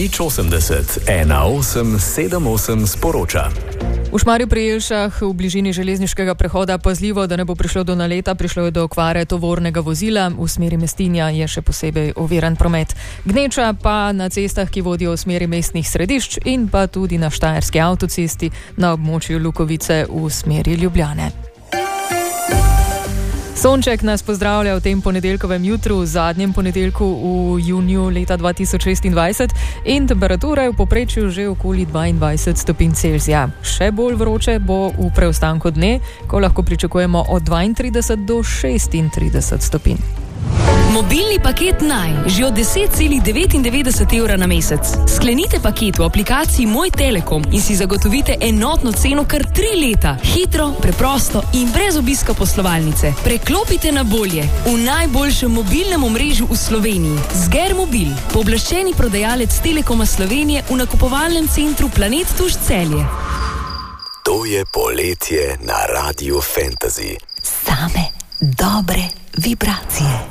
nič 80 1878 sporoča. V Šmarju pri Jelšah v bližini železniškega prehoda pazljivo, da ne bo prišlo do naleta, prišlo je do okvare tovornega vozila. V smeri Mestinja je še posebej oviran promet. Gneča pa na cestah, ki vodijo v smeri mestnih središč in pa tudi na Štajerski avtocesti na območju Lukovice v smeri Ljubljane. Sonček nas pozdravlja v tem ponedeljkovem jutru, zadnjem ponedeljku v juniju leta 2026 in temperatura je v povprečju že okoli 22 stopinj Celzija. Še bolj vroče bo v preostanku dne, ko lahko pričakujemo od 32 do 36 stopinj. Mobilni paket Naj, že od 10,99 evra na mesec. Sklenite paket v aplikaciji Moj Telekom in si zagotovite enotno ceno kar 3 leta. Hitro, preprosto in brez obiska poslovalnice. Preklopite na bolje v najboljšem mobilnem omrežju v Sloveniji. Zger Mobil, pooblaščeni prodajalec Telekoma Slovenije v nakupovalnem centru Planet Tuš Celje. To je poletje na Radiu Fantasy. Same dobre vibracije.